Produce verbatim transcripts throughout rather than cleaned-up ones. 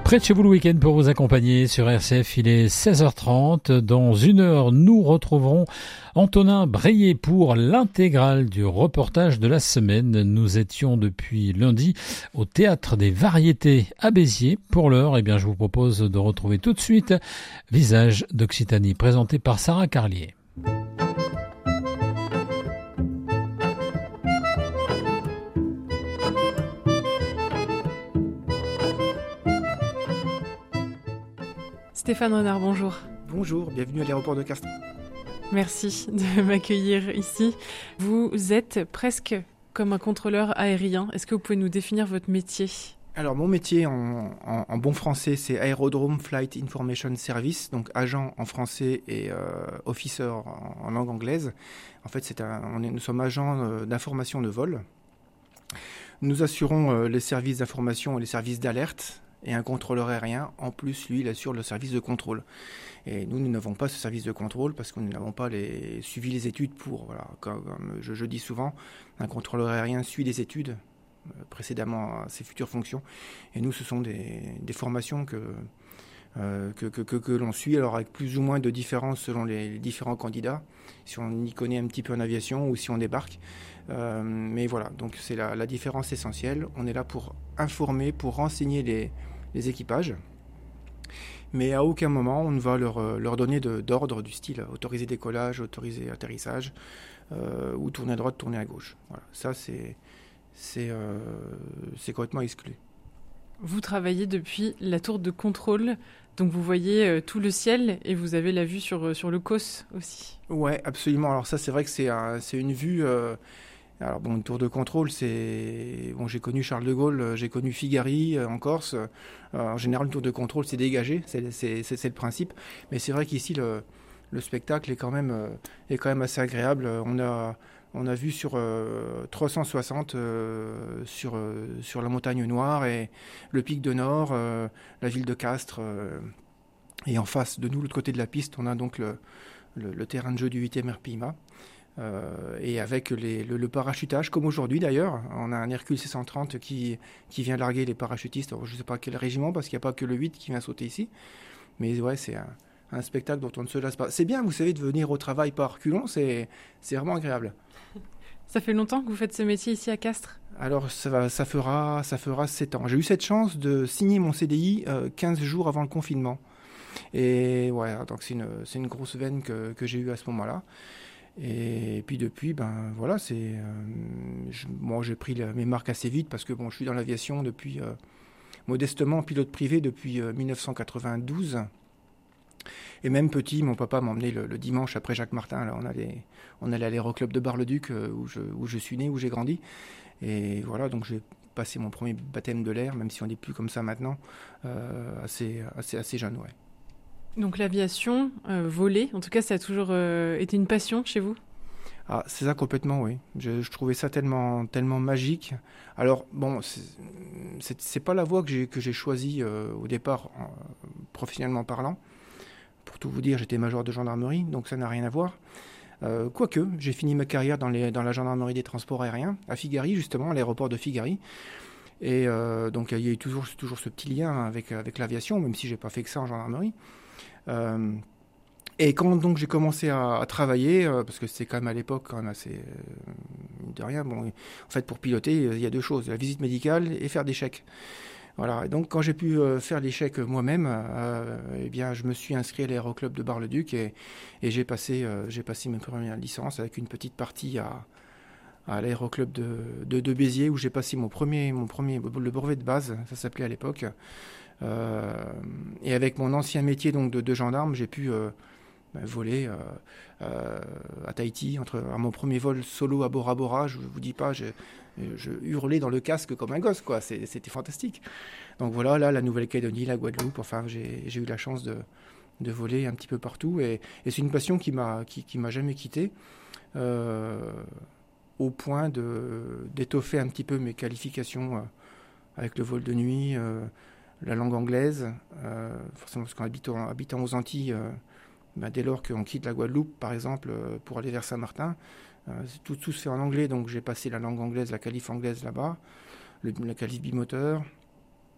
Près de chez vous le week-end pour vous accompagner sur R C F, il est seize heures trente. Dans une heure, nous retrouverons Antonin Breillet pour l'intégrale du reportage de la semaine. Nous étions depuis lundi au Théâtre des Variétés à Béziers. Pour l'heure, eh bien, je vous propose de retrouver tout de suite Visage d'Occitanie, présenté par Sarah Carlier. Stéphane Renard, bonjour. Bonjour, bienvenue à l'aéroport de Castres. Merci de m'accueillir ici. Vous êtes presque comme un contrôleur aérien. Est-ce que vous pouvez nous définir votre métier ? Alors mon métier en, en, en bon français, c'est Aerodrome Flight Information Service, donc agent en français et euh, officer en, en langue anglaise. En fait, c'est un, on est, nous sommes agents euh, d'information de vol. Nous assurons euh, les services d'information et les services d'alerte. Et un contrôleur aérien, en plus, lui, il assure le service de contrôle. Et nous, nous n'avons pas ce service de contrôle parce que nous n'avons pas les, suivi les études pour. Voilà. Comme, comme je, je dis souvent, un contrôleur aérien suit les études euh, précédemment à ses futures fonctions. Et nous, ce sont des, des formations que, euh, que, que, que, que l'on suit, alors avec plus ou moins de différences selon les, les différents candidats, si on y connaît un petit peu en aviation ou si on débarque. Euh, mais voilà, donc c'est la, la différence essentielle. On est là pour informer, pour renseigner les, les équipages. Mais à aucun moment, on ne va leur, leur donner de, d'ordre du style autoriser décollage, autoriser atterrissage, euh, ou tourner à droite, tourner à gauche. Voilà, ça, c'est, c'est, euh, c'est complètement exclu. Vous travaillez depuis la tour de contrôle, donc vous voyez euh, tout le ciel et vous avez la vue sur, sur le C O S aussi. Ouais, absolument. Alors ça, c'est vrai que c'est, un, c'est une vue... Euh, Alors bon, une tour de contrôle, c'est... Bon, j'ai connu Charles de Gaulle, j'ai connu Figari euh, en Corse. Euh, en général, une tour de contrôle, c'est dégagé, c'est, c'est, c'est, c'est le principe. Mais c'est vrai qu'ici, le, le spectacle est quand, même, euh, est quand même assez agréable. On a, on a vu sur euh, trois cent soixante euh, sur, euh, sur la montagne Noire et le pic de Nord, euh, la ville de Castres. Euh, et en face de nous, de l'autre côté de la piste, on a donc le, le, le terrain de jeu du huitième R P I M A. Euh, et avec les, le, le parachutage, comme aujourd'hui d'ailleurs, on a un Hercule C cent trente qui, qui vient larguer les parachutistes. Alors, je ne sais pas quel régiment, parce qu'il n'y a pas que le huit qui vient sauter ici. Mais ouais, c'est un, un spectacle dont on ne se lasse pas. C'est bien, vous savez, de venir au travail par reculons, c'est, c'est vraiment agréable. Ça fait longtemps que vous faites ce métier ici à Castres ? Alors, ça, va, ça, fera, ça fera sept ans. J'ai eu cette chance de signer mon C D I euh, quinze jours avant le confinement. Et ouais, donc c'est une, c'est une grosse veine que, que j'ai eue à ce moment-là. Et puis depuis, ben voilà, c'est, euh, je, moi j'ai pris la, mes marques assez vite parce que bon, je suis dans l'aviation depuis, euh, modestement pilote privé depuis euh, dix-neuf cent quatre-vingt-douze. Et même petit, mon papa m'emmenait le, le dimanche après Jacques Martin. Là, on allait, on allait à l'aéroclub de Bar-le-Duc euh, où, je, où je suis né, où j'ai grandi. Et voilà, donc j'ai passé mon premier baptême de l'air, même si on n'est plus comme ça maintenant, euh, assez, assez, assez jeune, ouais. Donc l'aviation, euh, voler, en tout cas ça a toujours euh, été une passion chez vous ? Ah, c'est ça complètement, oui. Je, je trouvais ça tellement, tellement magique. Alors, bon, c'est, c'est, c'est pas la voie que j'ai, que j'ai choisie euh, au départ, euh, professionnellement parlant. Pour tout vous dire, j'étais major de gendarmerie, donc ça n'a rien à voir. Euh, quoique, j'ai fini ma carrière dans, les, dans la gendarmerie des transports aériens, à Figari, justement, à l'aéroport de Figari. Et euh, donc, il y a eu toujours, toujours ce petit lien avec, avec l'aviation, même si j'ai pas fait que ça en gendarmerie. Euh, et quand donc j'ai commencé à, à travailler, euh, parce que c'était quand même à l'époque quand même assez euh, de rien, bon, en fait pour piloter il y a deux choses, la visite médicale et faire des chèques. Voilà. Et donc quand j'ai pu euh, faire les chèques moi-même, euh, eh bien je me suis inscrit à l'aéroclub de Bar-le-Duc et, et j'ai passé, euh, j'ai passé mes premières licences avec une petite partie à, à l'aéroclub de, de, de Béziers où j'ai passé mon premier, mon premier, le brevet de base, ça s'appelait à l'époque. Euh, et avec mon ancien métier donc de, de gendarme, j'ai pu euh, bah, voler euh, euh, à Tahiti, entre, à mon premier vol solo à Bora Bora. Je vous dis pas, je, je hurlais dans le casque comme un gosse, quoi. C'est, c'était fantastique. Donc voilà, là, la Nouvelle-Calédonie, la Guadeloupe, enfin, j'ai, j'ai eu la chance de, de voler un petit peu partout. Et, et c'est une passion qui m'a, qui, qui m'a jamais quitté, euh, au point de, d'étoffer un petit peu mes qualifications euh, avec le vol de nuit. Euh, la langue anglaise, euh, forcément parce qu'en habitant, habitant aux Antilles, euh, ben dès lors qu'on quitte la Guadeloupe, par exemple, euh, pour aller vers Saint-Martin, euh, tout, tout se fait en anglais, donc j'ai passé la langue anglaise, la qualif anglaise là-bas, le, la qualif bimoteur,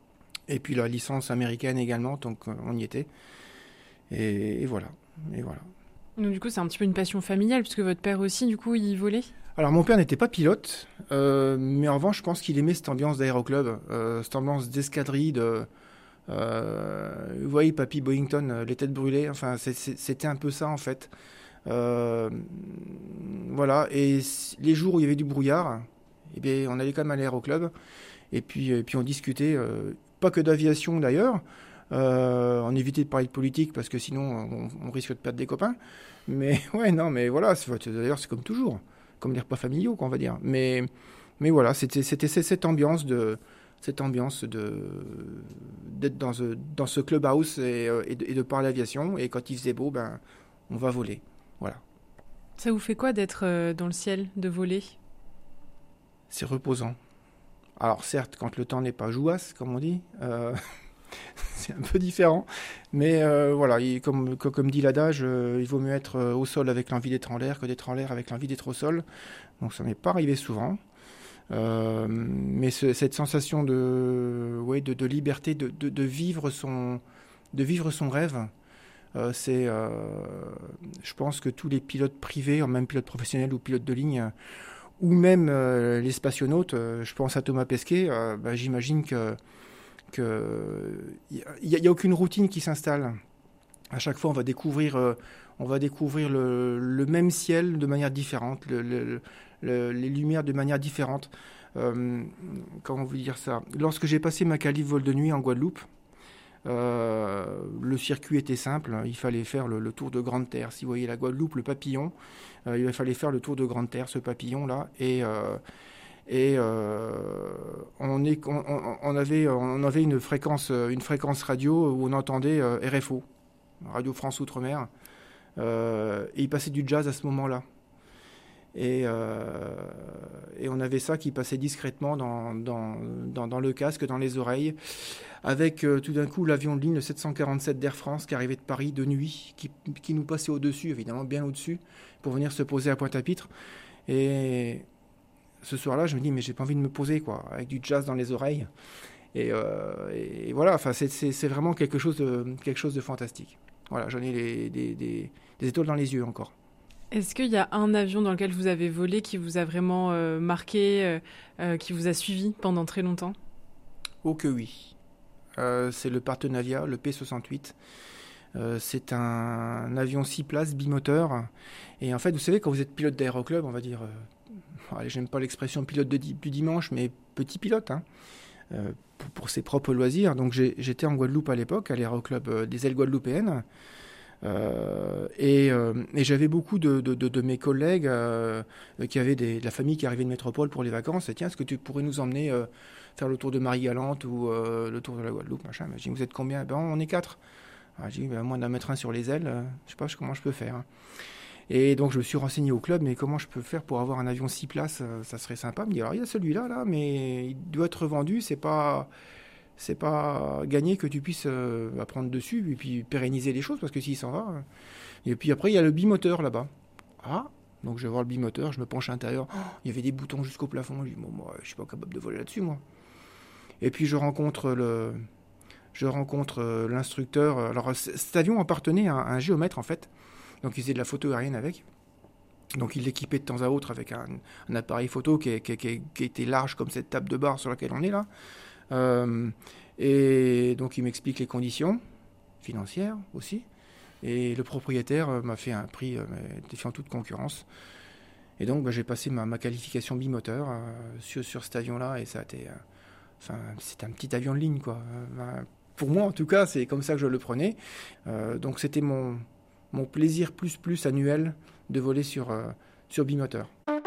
Et puis la licence américaine également, donc on y était. Et, et voilà. Et voilà. Donc du coup, c'est un petit peu une passion familiale, puisque votre père aussi, du coup, il volait ? Alors mon père n'était pas pilote, euh, mais en revanche, je pense qu'il aimait cette ambiance d'aéroclub, euh, cette ambiance d'escadrille, de... Euh, vous voyez, Papy Boyington, euh, les têtes brûlées, enfin, c'est, c'est, c'était un peu ça, en fait. Euh, voilà, et les jours où il y avait du brouillard, eh bien, on allait quand même à l'aéroclub, et puis, et puis on discutait, euh, pas que d'aviation d'ailleurs, euh, on évitait de parler de politique, parce que sinon, on, on risque de perdre des copains. Mais ouais, non, mais voilà, c'est, d'ailleurs, c'est comme toujours, comme les repas familiaux, quoi, on va dire. Mais, mais voilà, c'était, c'était cette ambiance de... cette ambiance de, d'être dans ce, dans ce clubhouse et, et, de, et de parler aviation. Et quand il faisait beau, ben, on va voler. Voilà. Ça vous fait quoi d'être dans le ciel, de voler ? C'est reposant. Alors certes, quand le temps n'est pas jouasse, comme on dit, euh, c'est un peu différent. Mais euh, voilà, il, comme, comme dit l'adage, euh, il vaut mieux être au sol avec l'envie d'être en l'air que d'être en l'air avec l'envie d'être au sol. Donc ça m'est pas arrivé souvent. Euh, mais ce, cette sensation de, ouais, de, de liberté, de, de, de, vivre son, de vivre son rêve, euh, c'est, euh, je pense que tous les pilotes privés, même pilotes professionnels ou pilotes de ligne, ou même euh, les spationautes, euh, je pense à Thomas Pesquet, euh, bah, j'imagine que que il y, y a aucune routine qui s'installe. À chaque fois, on va découvrir, euh, on va découvrir le, le même ciel de manière différente, le, le, le, les lumières de manière différente. Euh, comment vous dire ça ? Lorsque j'ai passé ma qualif vol de nuit en Guadeloupe, euh, le circuit était simple. Il fallait faire le, le tour de Grande Terre. Si vous voyez la Guadeloupe, le papillon, euh, il fallait faire le tour de Grande Terre, ce papillon-là. Et, euh, et euh, on, est, on, on, avait, on avait une fréquence, une fréquence radio où on entendait euh, R F O, Radio France Outre-mer. Euh, et il passait du jazz à ce moment-là. Et, euh, et on avait ça qui passait discrètement dans, dans, dans, dans le casque, dans les oreilles, avec euh, tout d'un coup l'avion de ligne, le sept cent quarante-sept d'Air France, qui arrivait de Paris de nuit, qui, qui nous passait au-dessus, évidemment bien au-dessus, pour venir se poser à Pointe-à-Pitre. Et ce soir-là, je me dis, mais j'ai pas envie de me poser, quoi, avec du jazz dans les oreilles. Et, euh, et voilà, enfin, c'est, c'est, c'est vraiment quelque chose, de, quelque chose de fantastique. Voilà, j'en ai les, des, des, des étoiles dans les yeux encore. Est-ce qu'il y a un avion dans lequel vous avez volé qui vous a vraiment euh, marqué, euh, euh, qui vous a suivi pendant très longtemps ? Oh que oui. Euh, c'est le Partenavia, le P soixante-huit. Euh, c'est un, un avion six places, bimoteur. Et en fait, vous savez, quand vous êtes pilote d'aéroclub, on va dire... Euh, allez, j'aime pas l'expression pilote de di- du dimanche, mais petit pilote, hein, euh, pour, pour ses propres loisirs. Donc j'ai, j'étais en Guadeloupe à l'époque, à l'aéroclub euh, des ailes guadeloupéennes. Euh, et, euh, et j'avais beaucoup de, de, de, de mes collègues euh, qui avaient des, de la famille qui arrivait de métropole pour les vacances. Et tiens, est-ce que tu pourrais nous emmener euh, faire le tour de Marie-Galante ou euh, le tour de la Guadeloupe, machin. Je dis, vous êtes combien ? Ben, on est quatre. Ah, je dis, ben, moi d'en mettre un sur les ailes, euh, je sais pas comment je peux faire. Hein. Et donc je me suis renseigné au club, mais comment je peux faire pour avoir un avion six places, euh, ça serait sympa. Il me dit, alors il y a celui-là, là, mais il doit être vendu, c'est pas... c'est pas gagné que tu puisses euh, apprendre dessus et puis pérenniser les choses, parce que s'il s'en va... Euh... Et puis après, il y a le bimoteur là-bas. Ah, donc je vais voir le bimoteur, je me penche à l'intérieur. Oh, il y avait des boutons jusqu'au plafond. Je dis, bon, moi, je suis pas capable de voler là-dessus, moi. Et puis je rencontre le... Je rencontre euh, l'instructeur. Alors cet avion appartenait à un, à un géomètre, en fait. Donc il faisait de la photo aérienne avec. Donc il l'équipait de temps à autre avec un, un appareil photo qui, qui, qui, qui était large comme cette table de bar sur laquelle on est là. Euh, et donc il m'explique les conditions financières aussi, et le propriétaire euh, m'a fait un prix euh, défiant toute concurrence, et donc bah, j'ai passé ma, ma qualification bimoteur euh, sur, sur cet avion là, et ça a été euh, enfin c'était un petit avion de ligne quoi, euh, pour moi en tout cas c'est comme ça que je le prenais, euh, donc c'était mon, mon plaisir plus plus annuel de voler sur, euh, sur bimoteur.